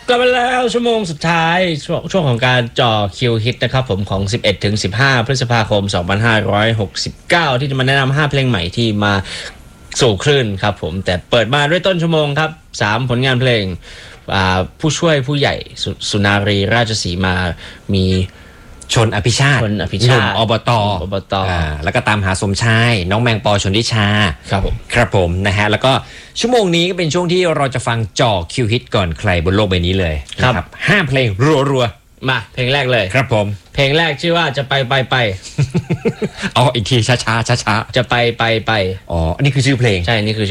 กลับมาแล้วชั่วโมงสุดท้ายช่วงของการจ่อคิวฮิตนะครับผมของ11ถึง15พฤษภาคม2569ที่จะมาแนะนำ5เพลงใหม่ที่มาสู่คลื่นครับผมแต่เปิดมาด้วยต้นชั่วโมงครับ3ผลงานเพลงผู้ช่วยผู้ใหญ่สุนารีราชสีมามีชนอภิชาติหนุ่มอบตแล้วก็ตามหาสมชายน้องแมงปอชนทิชาครับผมนะฮะแล้วก็ชั่วโมงนี้ก็เป็นช่วงที่เราจะฟังจ่อคิวฮิตก่อนใครบนโลกใบนี้เลยครับ5เพลงรัวๆมาเพลงแรกเลยครับผมเพลงแรกชื่อว่าจะไปเอาอีกทีช้าๆจะไปอ๋ออันนี้คือชื่อเพลงใช่นี่คือ